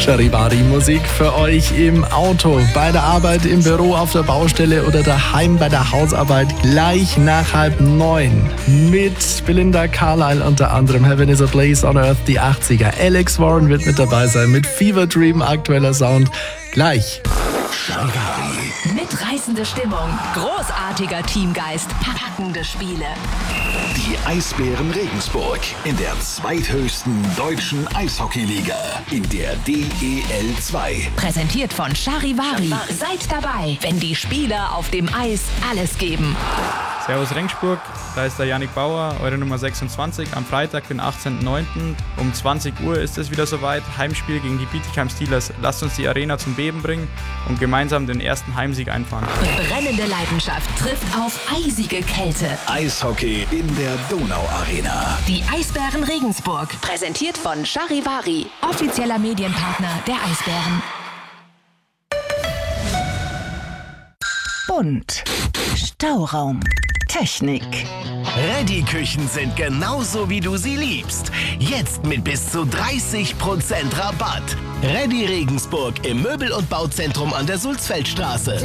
Charivari-Musik für euch im Auto, bei der Arbeit, im Büro, auf der Baustelle oder daheim bei der Hausarbeit gleich nach 8:30 mit Belinda Carlisle unter anderem. Heaven is a Place on Earth, die 80er. Alex Warren wird mit dabei sein mit Fever Dream, aktueller Sound. Gleich. Charivari. Mitreißende Stimmung, großartiger Teamgeist, packende Spiele. Die Eisbären Regensburg in der zweithöchsten deutschen Eishockeyliga, in der DEL 2. Präsentiert von Charivari. Seid dabei, wenn die Spieler auf dem Eis alles geben. Servus Regensburg, da ist der Yannick Bauer, eure Nummer 26. Am Freitag, den 18.09. um 20 Uhr ist es wieder soweit. Heimspiel gegen die Bietigheim Steelers. Lasst uns die Arena zum Beben bringen und gemeinsam den ersten Heimsieg einfahren. Brennende Leidenschaft trifft auf eisige Kälte. Eishockey in der Donau-Arena. Die Eisbären Regensburg. Präsentiert von Charivari. Offizieller Medienpartner der Eisbären. Bunt. Stauraum. Technik. Reddy-Küchen sind genauso, wie du sie liebst. Jetzt mit bis zu 30% Rabatt. Reddy Regensburg im Möbel- und Bauzentrum an der Sulzfeldstraße.